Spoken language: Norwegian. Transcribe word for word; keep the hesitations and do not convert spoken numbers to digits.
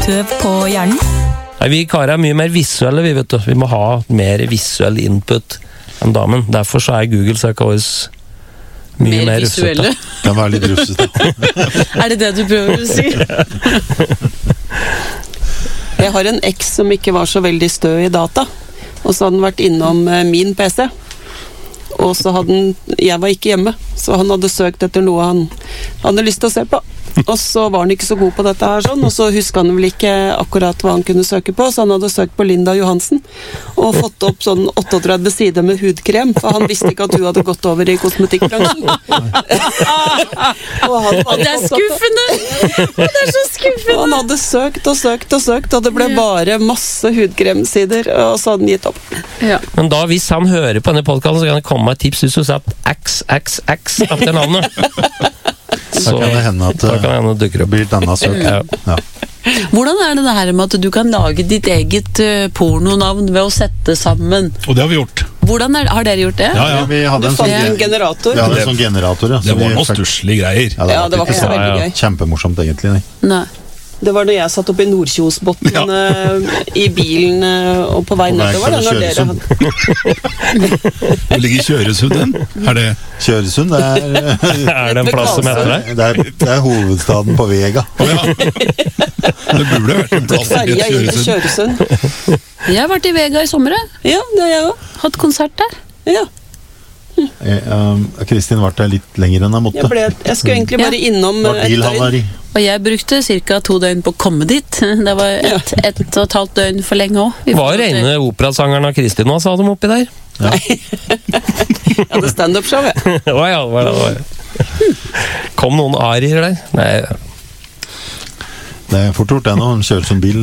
tøv på hjernen? Nei, vi karer er mye mer visuelle, vi vet du. Vi må ha mer visuell input enn damen. Derfor så er Google-søket vårt mye mer, mer visuelle. russete. Kan være litt russete. Er det det du prøver å si? Jeg har en eks som ikke var så veldig stø i data, og så hadde han vært innom min P C. Og så hadde han, jeg var ikke hjemme, så han hadde søkt etter noe han hadde lyst til å se på. Og så var han ikke så god på dette her sånn, og så husker han vel ikke akkurat hva han kunne søke på, så han hadde søkt på Linda Johansen, og fått opp sånn trettioåtte sider med hudkrem, for han visste ikke at hun hadde gått over i kosmetikkbransjen. Det er skuffende! Det er så skuffende! Og han hadde søkt og søkt og søkt, og det ble bare masse hudkremsider, og så hadde han gitt opp. Ja. Men da, hvis han hører på denne podcasten, så kan det komme meg et tips hvis du satt X X X etter navnet. Så kan det hende at da kan det hende det dukker det opp. blir et annet søk. Ja. Ja. Hvordan er det det her med at du kan lage ditt eget uh, pornonavn ved å sette sammen? Og det har vi gjort. Hvordan er, har dere gjort det? Ja, ja. Vi hadde en Du fant sånn, en generator. vi hadde en sånn generator, ja. Det så var vi noe fikk- stusslige greier. Ja, det Ja, det var ikke så Ja, veldig ja. gøy. kjempemorsomt egentlig. Nei. Nei. Det var når jeg satt oppe i Nordkjosbotn eh, i bilen eh, og på vei På vei nedover. Da, til når dere Kjøresund. hadde... Hvor ligger Kjøresunden? Er det... Kjøresund, det er, Er det en plass som heter det? det er, det er hovedstaden på Vega. Å ja. Det burde vært en plass i Ferja inn til Kjøresund. Kjøresund. Jeg har vært i Vega i sommer, jeg. Ja, det er jeg òg. Hatt konsert der. Ja. Eh, um, Kristin var der litt lenger enn han måtte. Jeg, ble, jeg skulle egentlig bare innom Det var eh, et døgn. bilhavari. Og jeg brukte ca. to døgn på å komme dit. Det var et, et og et halvt døgn for lenge òg. Det var rene operasangeren av Kristin hva sa de oppi der? Jeg hadde stand-up-show, jeg. Å ja, det var det, det var det. Kom noen arier der? Nei, Det er fort gjort det nå, en Kjøresund-bil